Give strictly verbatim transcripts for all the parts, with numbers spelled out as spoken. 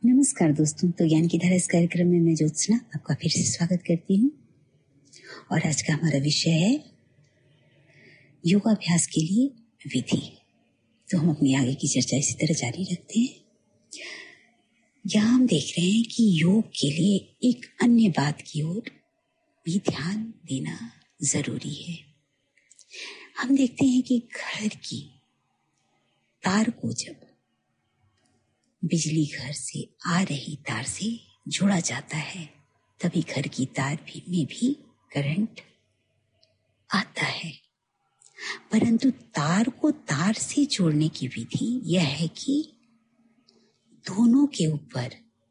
नमस्कार दोस्तों, तो ज्ञान की धारा इस कार्यक्रम में मैं ज्योत्सना आपका फिर से स्वागत करती हूँ। और आज का हमारा विषय है योगाभ्यास के लिए विधि। तो हम अपनी आगे की चर्चा इसी तरह जारी रखते हैं। यहाँ हम देख रहे हैं कि योग के लिए एक अन्य बात की ओर भी ध्यान देना जरूरी है। हम देखते हैं कि घर की तार को जब बिजली घर से आ रही तार से जोड़ा जाता है तभी घर की तार भी में भी करंट आता है। परंतु तार को तार से जोड़ने की विधि यह है कि दोनों के ऊपर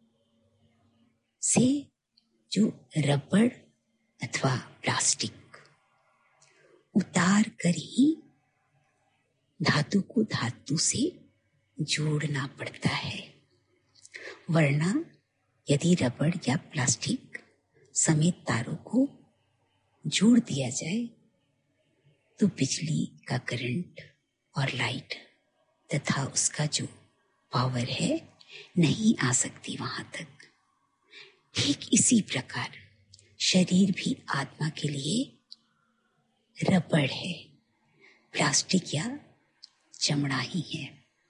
से जो रबड़ अथवा प्लास्टिक उतार कर ही धातु को धातु से जोड़ना पड़ता है। वरना यदि रबड़ या प्लास्टिक समेत तारों को जोड़ दिया जाए तो बिजली का करंट और लाइट तथा उसका जो पावर है नहीं आ सकती वहां तक। ठीक इसी प्रकार शरीर भी आत्मा के लिए रबड़ है, प्लास्टिक या चमड़ा ही है।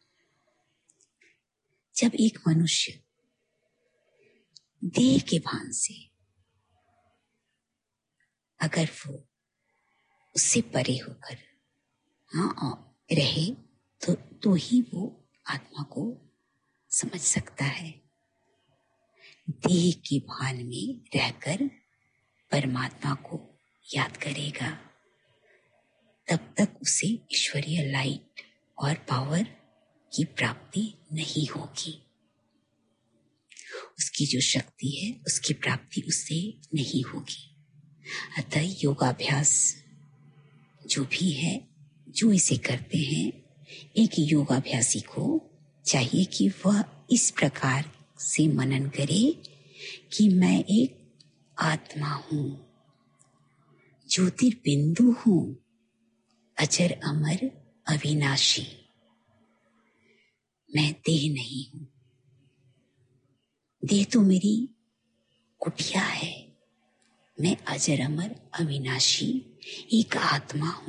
जब एक मनुष्य देह के भान से अगर वो उससे परे होकर हाँ रहे तो तो ही वो आत्मा को समझ सकता है। देह के भान में रहकर परमात्मा को याद करेगा तब तक उसे ईश्वरीय लाइट और पावर की प्राप्ति नहीं होगी। उसकी जो शक्ति है उसकी प्राप्ति उससे नहीं होगी। अतः योगाभ्यास जो भी है, जो इसे करते हैं, एक योगाभ्यासी को चाहिए कि वह इस प्रकार से मनन करे कि मैं एक आत्मा हूं, ज्योतिर्बिंदु हूं, अजर अमर अविनाशी। मैं देह नहीं हूं। देह तो मेरी कुटिया है। मैं अजर अमर अविनाशी एक आत्मा हूं।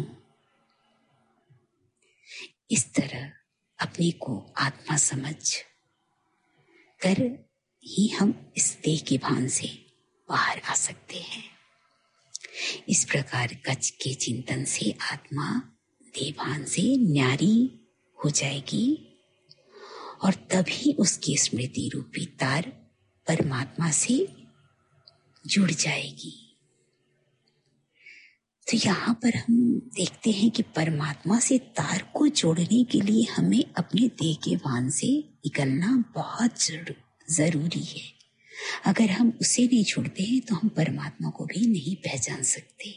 इस तरह अपने को आत्मा समझ कर ही हम इस देह के भान से बाहर आ सकते हैं। इस प्रकार कच के चिंतन से आत्मा देह भान से न्यारी हो जाएगी और तभी उसकी स्मृति रूपी तार परमात्मा से जुड़ जाएगी। तो यहाँ पर हम देखते हैं कि परमात्मा से तार को जोड़ने के लिए हमें अपने देह के भान से निकलना बहुत जरूरी है। अगर हम उसे नहीं छोड़ते हैं तो हम परमात्मा को भी नहीं पहचान सकते,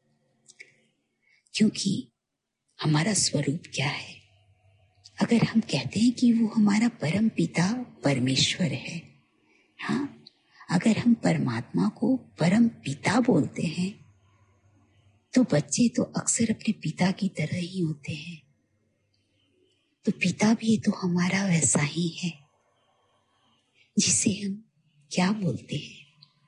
क्योंकि हमारा स्वरूप क्या है। अगर हम कहते हैं कि वो हमारा परम पिता परमेश्वर है, हाँ, अगर हम परमात्मा को परम पिता बोलते हैं तो बच्चे तो अक्सर अपने पिता की तरह ही होते हैं। तो पिता भी तो हमारा वैसा ही है, जिसे हम क्या बोलते हैं,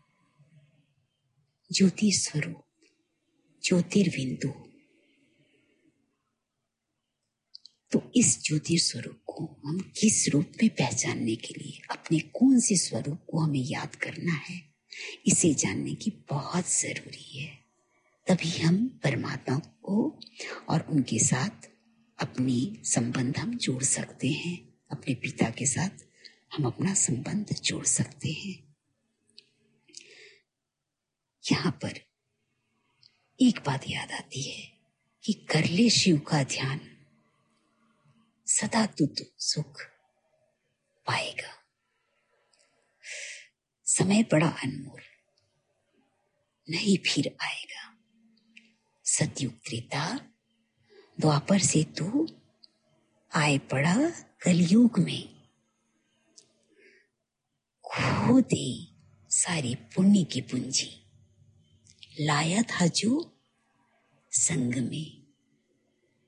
ज्योति स्वरूप, ज्योतिर्बिंदु। तो इस ज्योति स्वरूप को हम किस रूप में पहचानने के लिए अपने कौन से स्वरूप को हमें याद करना है, इसे जानने की बहुत जरूरी है। तभी हम परमात्मा को और उनके साथ अपनी संबंध हम जोड़ सकते हैं। अपने पिता के साथ हम अपना संबंध जोड़ सकते हैं। यहाँ पर एक बात याद आती है कि कर ले शिव का ध्यान, सदा तू सुख पाएगा। समय बड़ा अनमोल, नहीं फिर आएगा। सतयुग त्रेता द्वापर से तू आए पड़ा कलयुग में, खो दे सारी पुण्य की पूंजी, लाया था जो संग में।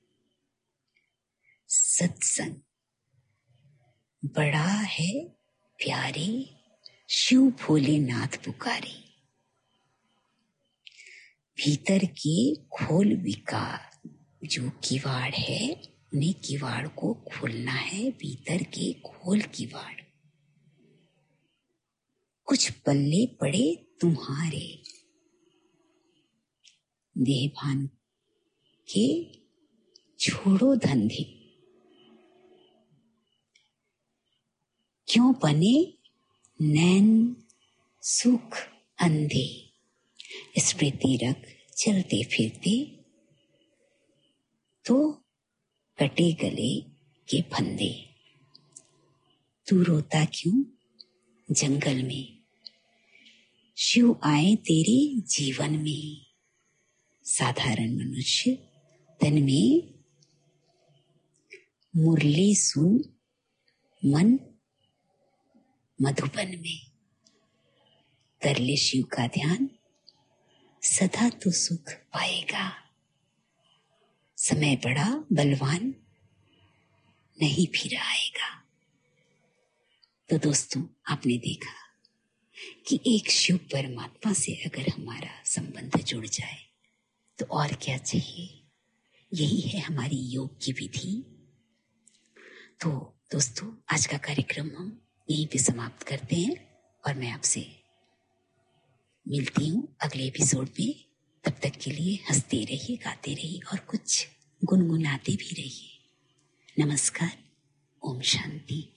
सत्संग बड़ा है प्यारे शिव भोलेनाथ पुकारे। भीतर के खोल विकार जो किवाड़ है, उन्हें किवाड़ को खोलना है। भीतर के खोल किवाड़, कुछ पल्ले पड़े तुम्हारे। देहभान के छोड़ो धंधे, क्यों बने नैन सुख अंधे। स्मृति रख चलते फिरते तो कटे गले के फंदे। तू रोता क्यों जंगल में, शिव आए तेरे जीवन में। साधारण मनुष्य तन में मुरली सुन मन मधुबन में। कर ले शिव का ध्यान, सदा तो सुख पाएगा। समय बड़ा बलवान नहीं फिर आएगा। तो दोस्तों, आपने देखा कि एक शिव परमात्मा से अगर हमारा संबंध जुड़ जाए तो और क्या चाहिए। यही है हमारी योग की विधि। तो दोस्तों, आज का कार्यक्रम हम यहीं पे समाप्त करते हैं और मैं आपसे मिलती हूँ अगले एपिसोड में। तब तक के लिए हंसते रहिए, गाते रहिए और कुछ गुनगुनाते भी रहिए। नमस्कार, ओम शांति।